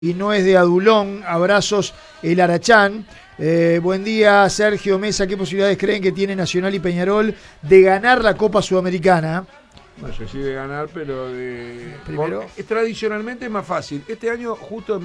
y no es de Adulón. Abrazos, el Arachán. Buen día, Sergio Mesa. ¿Qué posibilidades creen que tiene Nacional y Peñarol de ganar la Copa Sudamericana? No sé si de ganar, pero Primero. tradicionalmente es más fácil. Este año, justo